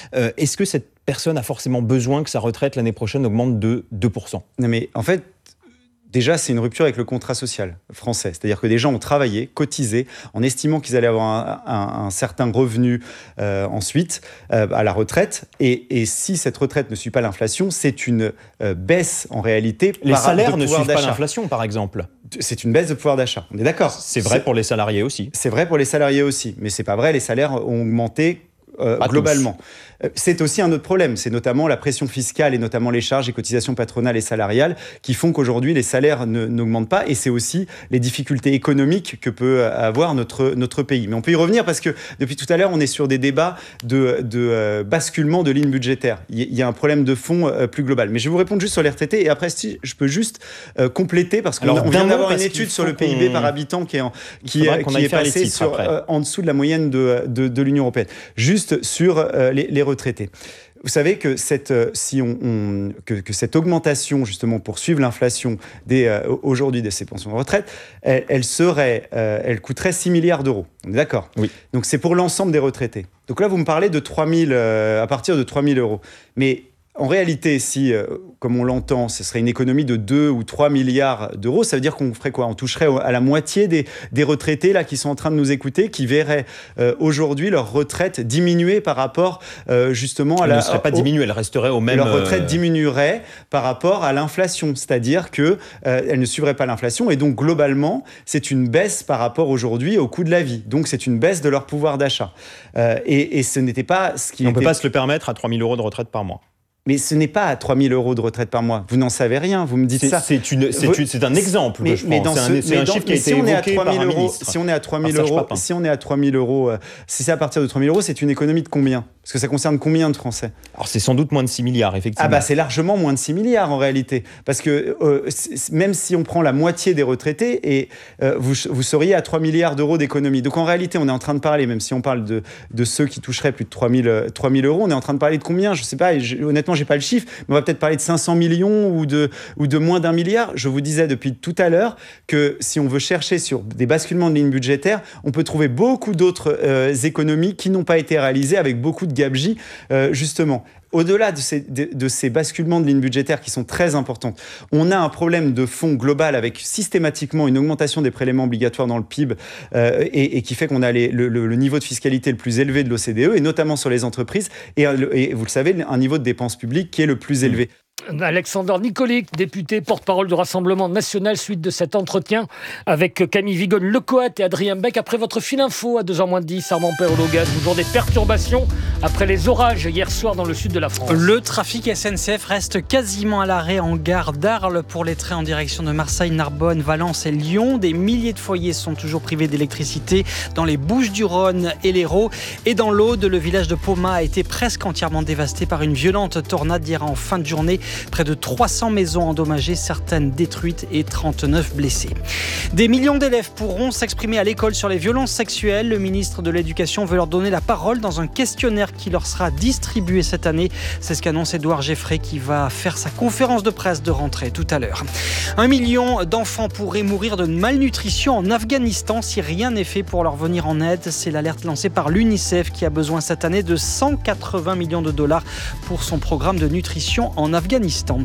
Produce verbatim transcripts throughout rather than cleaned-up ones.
euh, est-ce que cette personne a forcément besoin que sa retraite l'année prochaine augmente de deux pour cent ? Non mais en fait, déjà, c'est une rupture avec le contrat social français. C'est-à-dire que des gens ont travaillé, cotisé, en estimant qu'ils allaient avoir un, un, un certain revenu euh, ensuite euh, à la retraite. Et, et si cette retraite ne suit pas l'inflation, c'est une euh, baisse en réalité. Les par, salaires de ne suivent d'achat. pas l'inflation, par exemple. C'est une baisse de pouvoir d'achat. On est d'accord. C'est vrai c'est, pour les salariés aussi. C'est vrai pour les salariés aussi. Mais c'est pas vrai, les salaires ont augmenté Euh, globalement. Tous. C'est aussi un autre problème, c'est notamment la pression fiscale et notamment les charges et cotisations patronales et salariales qui font qu'aujourd'hui les salaires ne, n'augmentent pas, et c'est aussi les difficultés économiques que peut avoir notre, notre pays. Mais on peut y revenir parce que depuis tout à l'heure on est sur des débats de, de euh, basculement de lignes budgétaires. Il y, y a un problème de fond euh, plus global. Mais je vais vous répondre juste sur les R T T, et après si je peux juste euh, compléter parce qu'on Alors, on vient d'avoir une parce étude sur le P I B par habitant qui est, en, qui, qui est passée sur, euh, en dessous de la moyenne de, de, de l'Union européenne. Juste sur euh, les, les retraités. Vous savez que cette, euh, si on, on, que, que cette augmentation, justement, pour suivre l'inflation des, euh, aujourd'hui de ces pensions de retraite, elle, elle, serait, euh, elle coûterait six milliards d'euros. On est d'accord ? Oui. Donc c'est pour l'ensemble des retraités. Donc là, vous me parlez de trois mille, euh, à partir de trois mille euros. Mais en réalité, si, euh, comme on l'entend, ce serait une économie de deux ou trois milliards d'euros, ça veut dire qu'on ferait quoi ? On toucherait à la moitié des, des retraités là, qui sont en train de nous écouter, qui verraient euh, aujourd'hui leur retraite diminuer par rapport euh, justement à elle la... Elle ne serait pas au, diminuée, elle resterait au même... Leur retraite diminuerait par rapport à l'inflation, c'est-à-dire qu'elle euh, ne suivrait pas l'inflation, et donc globalement, c'est une baisse par rapport aujourd'hui au coût de la vie. Donc c'est une baisse de leur pouvoir d'achat. Euh, et, et ce n'était pas ce qui... On ne était... peut pas se le permettre à trois mille euros de retraite par mois. Mais ce n'est pas à trois mille euros de retraite par mois. Vous n'en savez rien, vous me dites c'est, ça. C'est, une, c'est, une, c'est un exemple, mais, je pense. Mais dans c'est ce, un, c'est un dans, chiffre qui a si été évoqué par un euros, ministre. Si on est à trois mille euros, si on est à trois mille euros, euh, si c'est à partir de trois mille euros, c'est une économie de combien ? Parce que ça concerne combien de Français ? Alors c'est sans doute moins de six milliards, effectivement. Ah bah c'est largement moins de six milliards en réalité. Parce que euh, même si on prend la moitié des retraités, et, euh, vous, vous seriez à trois milliards d'euros d'économie. Donc en réalité, on est en train de parler, même si on parle de, de ceux qui toucheraient plus de trois mille euros, on est en train de parler de combien ? Je ne sais pas, et je, honnêtement, je n'ai pas le chiffre, mais on va peut-être parler de cinq cents millions ou de, ou de moins d'un milliard. Je vous disais depuis tout à l'heure que si on veut chercher sur des basculements de lignes budgétaires, on peut trouver beaucoup d'autres euh, économies qui n'ont pas été réalisées avec beaucoup de gabegies, euh, justement. Au-delà de ces, de, de ces basculements de lignes budgétaires qui sont très importantes, on a un problème de fond global avec systématiquement une augmentation des prélèvements obligatoires dans le P I B euh, et, et qui fait qu'on a les, le, le, le niveau de fiscalité le plus élevé de l'O C D E, et notamment sur les entreprises, et, et vous le savez, un niveau de dépenses publiques qui est le plus élevé. Alexander Nicolic, député porte-parole du Rassemblement national, suite de cet entretien avec Camille Vigonne-Lecoat et Adrien Beck. Après votre fil info à deux heures moins dix, Armand Perrologan, toujours des perturbations après les orages hier soir dans le sud de la France. Le trafic S N C F reste quasiment à l'arrêt en gare d'Arles pour les trains en direction de Marseille, Narbonne, Valence et Lyon. Des milliers de foyers sont toujours privés d'électricité dans les Bouches-du-Rhône et l'Hérault. Et dans l'Aude, le village de Poma a été presque entièrement dévasté par une violente tornade hier en fin de journée. Près de trois cents maisons endommagées, certaines détruites et trente-neuf blessés. Des millions d'élèves pourront s'exprimer à l'école sur les violences sexuelles. Le ministre de l'Éducation veut leur donner la parole dans un questionnaire qui leur sera distribué cette année. C'est ce qu'annonce Édouard Geffray qui va faire sa conférence de presse de rentrée tout à l'heure. Un million d'enfants pourraient mourir de malnutrition en Afghanistan si rien n'est fait pour leur venir en aide. C'est l'alerte lancée par l'UNICEF qui a besoin cette année de cent quatre-vingts millions de dollars pour son programme de nutrition en Afghanistan.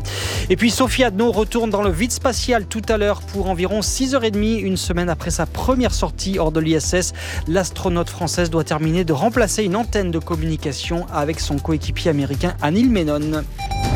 Et puis Sophie Adno retourne dans le vide spatial tout à l'heure pour environ six heures trente, une semaine après sa première sortie hors de l'I S S. L'astronaute française doit terminer de remplacer une antenne de communication avec son coéquipier américain Anil Menon.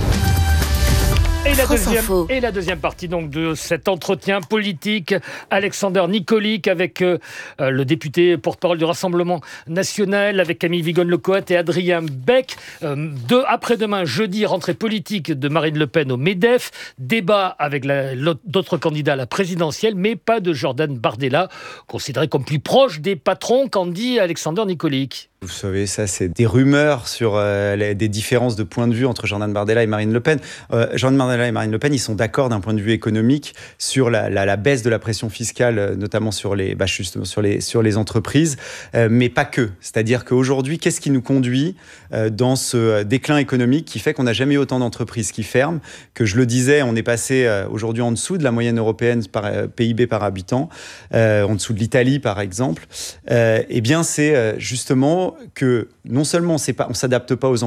Et la, deuxième, et la deuxième partie donc de cet entretien politique, Alexander Nicolic avec euh, le député porte-parole du Rassemblement national, avec Camille Vigonne-Lecoat et Adrien Beck. Euh, de, après-demain, jeudi, rentrée politique de Marine Le Pen au MEDEF. Débat avec la, d'autres candidats à la présidentielle, mais pas de Jordan Bardella, considéré comme plus proche des patrons qu'en dit Alexander Nicolic. Vous savez, ça, c'est des rumeurs sur euh, les, des différences de point de vue entre Jordan Bardella et Marine Le Pen. Euh, Jordan Bardella et Marine Le Pen, ils sont d'accord d'un point de vue économique sur la, la, la baisse de la pression fiscale, notamment sur les, bah, justement, sur les, sur les entreprises, euh, mais pas que. C'est-à-dire qu'aujourd'hui, qu'est-ce qui nous conduit euh, dans ce déclin économique qui fait qu'on n'a jamais eu autant d'entreprises qui ferment, que je le disais, on est passé euh, aujourd'hui en dessous de la moyenne européenne par euh, P I B par habitant, euh, en dessous de l'Italie par exemple. Euh, eh bien, c'est euh, justement que non seulement c'est pas, on ne s'adapte pas aux